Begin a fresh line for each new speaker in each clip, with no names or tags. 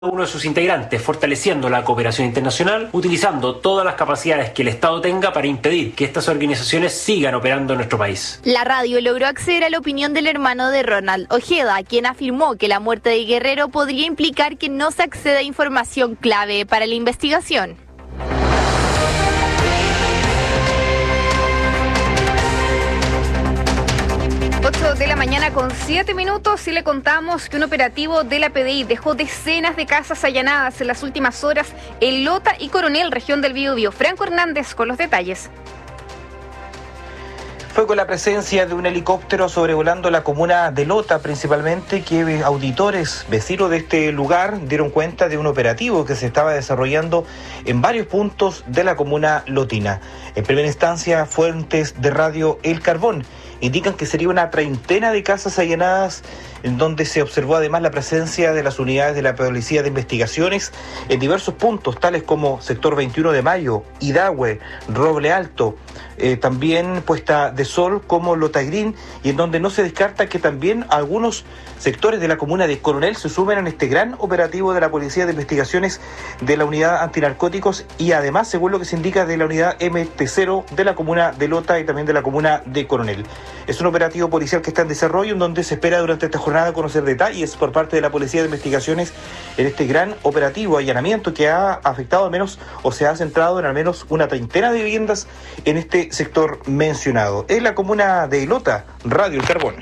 uno de sus integrantes, fortaleciendo la cooperación internacional, utilizando todas las capacidades que el Estado tenga para impedir que estas organizaciones sigan operando en nuestro país.
La radio logró acceder a la opinión del hermano de Ronald Ojeda, quien afirmó que la muerte de Guerrero podría implicar que no se acceda a información clave para la investigación.
8 de la mañana con 7 minutos y le contamos que un operativo de la PDI dejó decenas de casas allanadas en las últimas horas en Lota y Coronel, región del Biobío. Franco Hernández con los detalles.
Fue con la presencia de un helicóptero sobrevolando la comuna de Lota principalmente que auditores, vecinos de este lugar, dieron cuenta de un operativo que se estaba desarrollando en varios puntos de la comuna lotina. En primera instancia, fuentes de radio El Carbón indican que sería una treintena de casas allanadas, en donde se observó además la presencia de las unidades de la Policía de Investigaciones en diversos puntos, tales como sector 21 de Mayo, Idahue, Roble Alto, también Puesta de Sol como Lotagrín, y en donde no se descarta que también algunos sectores de la comuna de Coronel se sumen en este gran operativo de la Policía de Investigaciones de la Unidad Antinarcóticos y además, según lo que se indica, de la Unidad MT0 de la comuna de Lota y también de la comuna de Coronel. Es un operativo policial que está en desarrollo, en donde se espera durante esta jornada conocer detalles por parte de la Policía de Investigaciones en este gran operativo allanamiento que ha afectado al menos, o se ha centrado en al menos una treintena de viviendas en este sector mencionado. En la comuna de Lota, Radio El Carbón.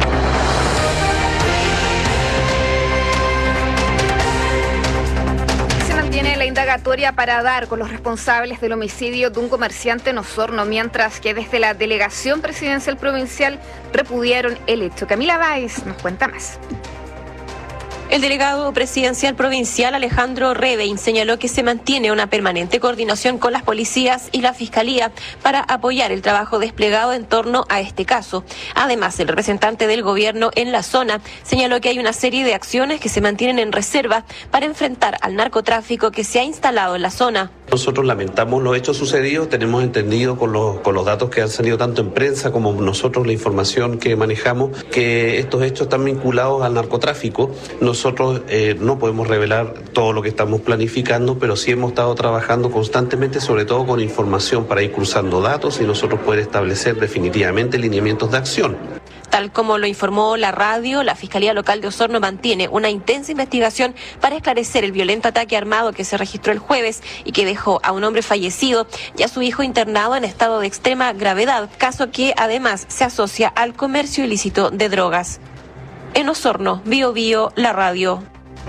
Tiene la indagatoria para dar con los responsables del homicidio de un comerciante en Osorno, mientras que desde la Delegación Presidencial Provincial repudiaron el hecho. Camila Báez nos cuenta más.
El delegado presidencial provincial Alejandro Rebein señaló que se mantiene una permanente coordinación con las policías y la Fiscalía para apoyar el trabajo desplegado en torno a este caso. Además, el representante del gobierno en la zona señaló que hay una serie de acciones que se mantienen en reserva para enfrentar al narcotráfico que se ha instalado en la zona.
Nosotros lamentamos los hechos sucedidos, tenemos entendido con los datos que han salido tanto en prensa como nosotros la información que manejamos, que estos hechos están vinculados al narcotráfico. Nosotros no podemos revelar todo lo que estamos planificando, pero sí hemos estado trabajando constantemente, sobre todo con información para ir cruzando datos y nosotros poder establecer definitivamente lineamientos de acción.
Tal como lo informó la radio, la Fiscalía Local de Osorno mantiene una intensa investigación para esclarecer el violento ataque armado que se registró el jueves y que dejó a un hombre fallecido y a su hijo internado en estado de extrema gravedad, caso que además se asocia al comercio ilícito de drogas. En Osorno, Biobío, la radio.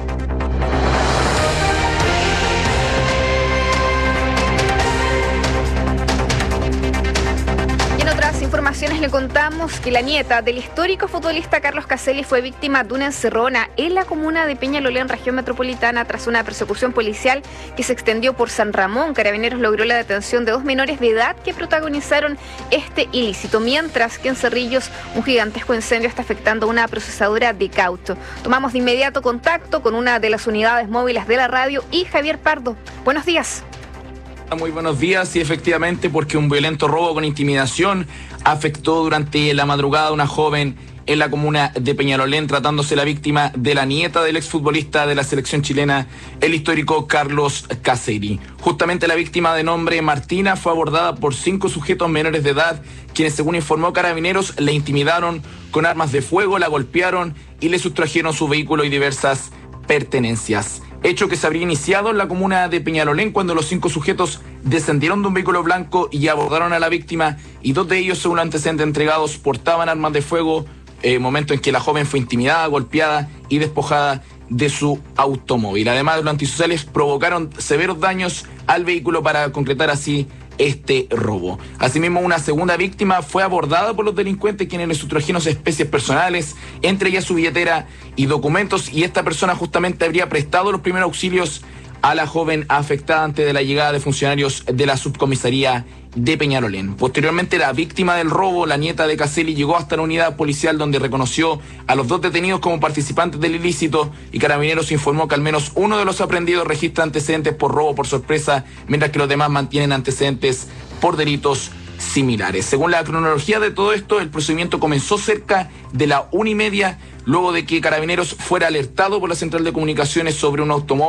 Informaciones le contamos que la nieta del histórico futbolista Carlos Caselli fue víctima de una encerrona en la comuna de Peñalolén, región metropolitana, tras una persecución policial que se extendió por San Ramón. Carabineros logró la detención de 2 menores de edad que protagonizaron este ilícito, mientras que en Cerrillos un gigantesco incendio está afectando una procesadora de caucho. Tomamos de inmediato contacto con una de las unidades móviles de la radio y Javier Pardo. Buenos días.
Muy buenos días, y efectivamente, porque un violento robo con intimidación afectó durante la madrugada a una joven en la comuna de Peñalolén, tratándose la víctima de la nieta del exfutbolista de la selección chilena, el histórico Carlos Caselli. Justamente la víctima, de nombre Martina, fue abordada por 5 sujetos menores de edad, quienes, según informó Carabineros, le intimidaron con armas de fuego, la golpearon y le sustrajeron su vehículo y diversas pertenencias. Hecho que se habría iniciado en la comuna de Peñalolén cuando los 5 sujetos descendieron de un vehículo blanco y abordaron a la víctima, y 2 de ellos, según los antecedentes entregados, portaban armas de fuego, momento en que la joven fue intimidada, golpeada y despojada de su automóvil. Además, los antisociales provocaron severos daños al vehículo para concretar así este robo. Asimismo, una segunda víctima fue abordada por los delincuentes, quienes le sustrajeron especies personales, entre ellas su billetera y documentos, y esta persona justamente habría prestado los primeros auxilios a la joven afectada antes de la llegada de funcionarios de la subcomisaría de Peñalolén. Posteriormente, la víctima del robo, la nieta de Caselli, llegó hasta la unidad policial, donde reconoció a los 2 detenidos como participantes del ilícito, y Carabineros informó que al menos uno de los aprendidos registra antecedentes por robo por sorpresa, mientras que los demás mantienen antecedentes por delitos similares. Según la cronología de todo esto, el procedimiento comenzó cerca de la 1:30 luego de que Carabineros fuera alertado por la central de comunicaciones sobre un automóvil